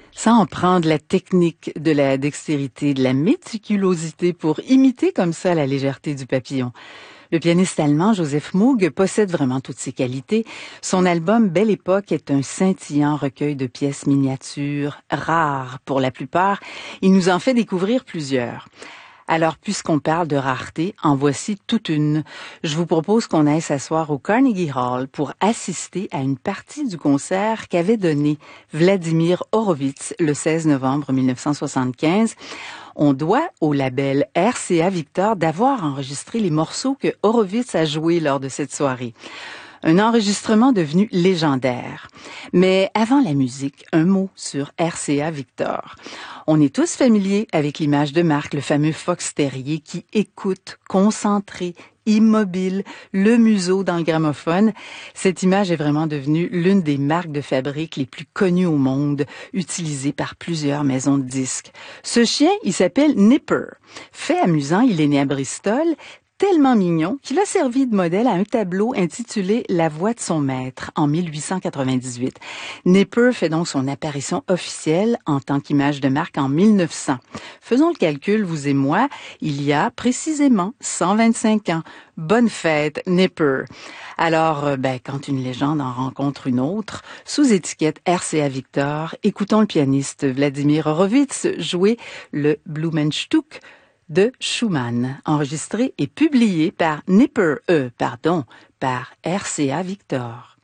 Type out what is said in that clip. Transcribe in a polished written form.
Ça en prend de la technique, de la dextérité, de la méticulosité pour imiter comme ça la légèreté du papillon. Le pianiste allemand Joseph Moog possède vraiment toutes ces qualités. Son album Belle Époque est un scintillant recueil de pièces miniatures, rares pour la plupart. Il nous en fait découvrir plusieurs. Alors, puisqu'on parle de rareté, en voici toute une. Je vous propose qu'on aille s'asseoir au Carnegie Hall pour assister à une partie du concert qu'avait donné Vladimir Horowitz le 16 novembre 1975. On doit au label RCA Victor d'avoir enregistré les morceaux que Horowitz a joués lors de cette soirée. Un enregistrement devenu légendaire. Mais avant la musique, un mot sur RCA Victor. On est tous familiers avec l'image de marque, le fameux fox terrier qui écoute, concentré, immobile, le museau dans le gramophone. Cette image est vraiment devenue l'une des marques de fabrique les plus connues au monde, utilisée par plusieurs maisons de disques. Ce chien, il s'appelle Nipper. Fait amusant, il est né à Bristol, tellement mignon qu'il a servi de modèle à un tableau intitulé La voix de son maître en 1898. Nipper fait donc son apparition officielle en tant qu'image de marque en 1900. Faisons le calcul, vous et moi, il y a précisément 125 ans. Bonne fête, Nipper. Alors, quand une légende en rencontre une autre, sous étiquette RCA Victor, écoutons le pianiste Vladimir Horowitz jouer le Blumenstück de Schumann, enregistré et publié par par RCA Victor.